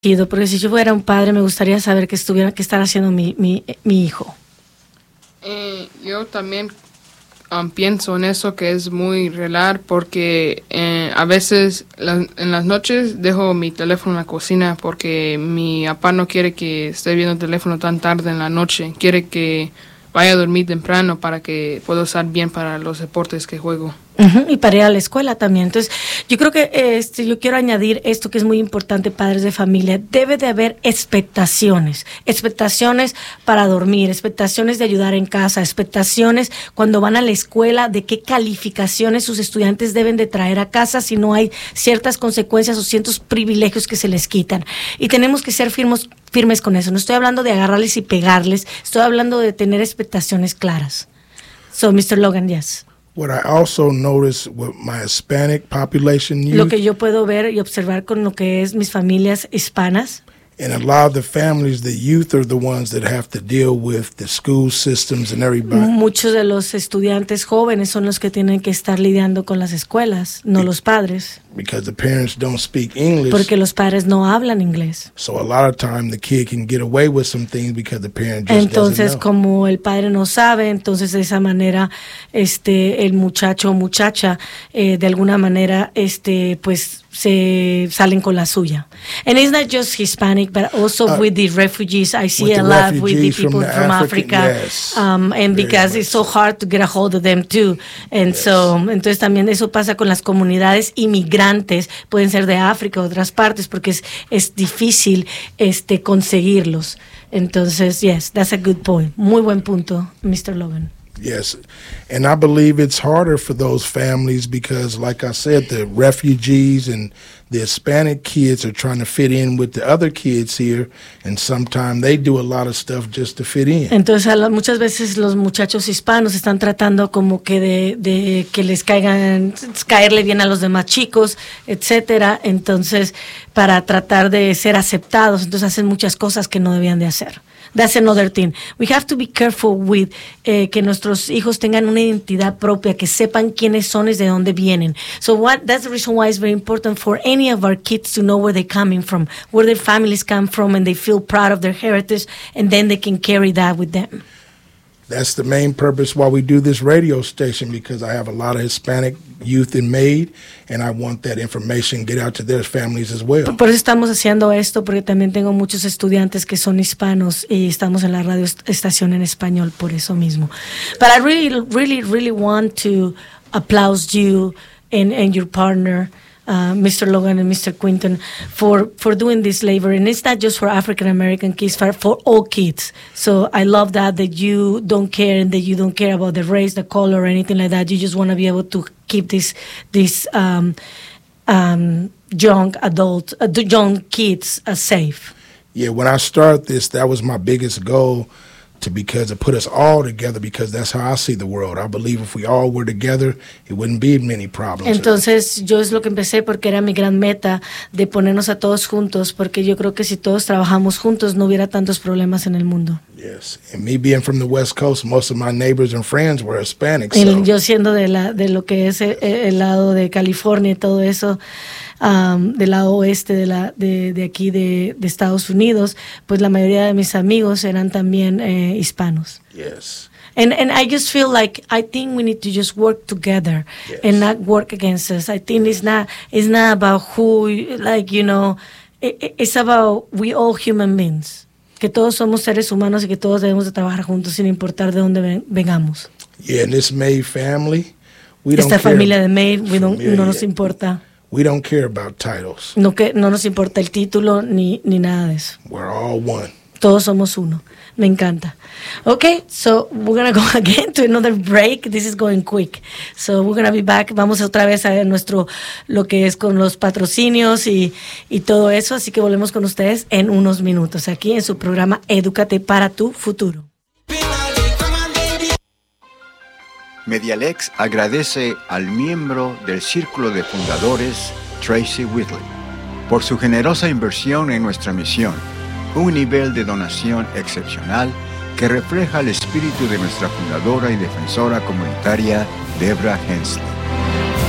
Porque si yo fuera un padre me gustaría saber qué estar haciendo mi hijo. Yo también pienso en eso, que es muy real, porque a veces en las noches dejo mi teléfono en la cocina porque mi papá no quiere que esté viendo el teléfono tan tarde en la noche. Quiere que vaya a dormir temprano para que pueda usar bien para los deportes que juego. Y para ir a la escuela también. Entonces, yo creo que yo quiero añadir esto que es muy importante, padres de familia. Debe de haber expectaciones para dormir, expectaciones de ayudar en casa, expectaciones cuando van a la escuela de qué calificaciones sus estudiantes deben de traer a casa si no hay ciertas consecuencias o ciertos privilegios que se les quitan. Y tenemos que ser firmes con eso. No estoy hablando de agarrarles y pegarles, estoy hablando de tener expectaciones claras. So, Mr. Logan, yes. What I also notice with my Hispanic population youth, lo que yo puedo ver y observar con lo que es mis familias hispanas, and a lot of the families, the youth are the ones that have to deal with the school systems and everybody. Muchos de los estudiantes jóvenes son los que tienen que estar lidiando con las escuelas, no los padres. Because the parents don't speak English. Porque los padres no hablan inglés. So a lot of time the kid can get away with some things because the parent just entonces, doesn't know. Como el padre no sabe, entonces de esa manera el muchacho o muchacha de alguna manera pues se salen con la suya. And it's not just Hispanic, but also with the refugees. I see a lot with the people from Africa. Yes, and because it's so hard to get a hold of them too. And yes. Entonces también eso pasa con las comunidades inmigrantes, pueden ser de África o otras partes, porque es difícil conseguirlos. Entonces, yes, that's a good point. Muy buen punto, Mr. Logan. Yes, and I believe it's harder for those families because, like I said, the refugees and the Hispanic kids are trying to fit in with the other kids here, and sometimes they do a lot of stuff just to fit in. Entonces, muchas veces los muchachos hispanos están tratando como que de que les caerle bien a los demás chicos, etcétera. Entonces, para tratar de ser aceptados, entonces hacen muchas cosas que no debían de hacer. That's another thing. We have to be careful with que nuestros hijos tengan una identidad propia, que sepan quiénes son y de dónde vienen. So that's the reason why it's very important for any of our kids to know where they're coming from, where their families come from, and they feel proud of their heritage, and then they can carry that with them. That's the main purpose why we do this radio station, because I have a lot of Hispanic youth in Maid, and I want that information get out to their families as well. Por eso estamos haciendo esto, porque también tengo muchos estudiantes que son hispanos y estamos en la radio estación en español por eso mismo. But I really want to applaud you and your partner, Mr. Logan and Mr. Quinton, for doing this labor. And it's not just for African American kids, for all kids. So I love that you don't care, and that you don't care about the race, the color, or anything like that. You just want to be able to keep these young kids safe. Yeah, when I started this, that was my biggest goal, because it put us all together, because that's how I see the world. I believe if we all were together, it wouldn't be many problems. Entonces, yo es lo que empecé porque era mi gran meta de ponernos a todos juntos, porque yo creo que si todos trabajamos juntos no hubiera tantos problemas en el mundo. Yes, and me being from the West Coast, most of my neighbors and friends were Hispanic. Yo siendo de lo que es el lado de California y todo eso, del lado oeste de aquí de Estados Unidos, pues la mayoría de mis amigos eran también hispanos. Yes. And I just feel like I think we need to just work together, yes, and not work against us. I think it's not about who, it's about we all human beings. Que todos somos seres humanos y que todos debemos de trabajar juntos sin importar de dónde vengamos. Yeah, and this Maid family, esta familia de Maid, no nos importa. We don't care about titles. No nos importa el título ni nada de eso. We're all one. Todos somos uno. Me encanta. Okay, so we're going to go again to another break. This is going quick. So we're going to be back. Vamos otra vez a lo que es con los patrocinios y todo eso. Así que volvemos con ustedes en unos minutos aquí en su programa Edúcate para tu futuro. Medialex agradece al miembro del Círculo de Fundadores, Tracy Whitley, por su generosa inversión en nuestra misión, un nivel de donación excepcional que refleja el espíritu de nuestra fundadora y defensora comunitaria, Debra Hensley.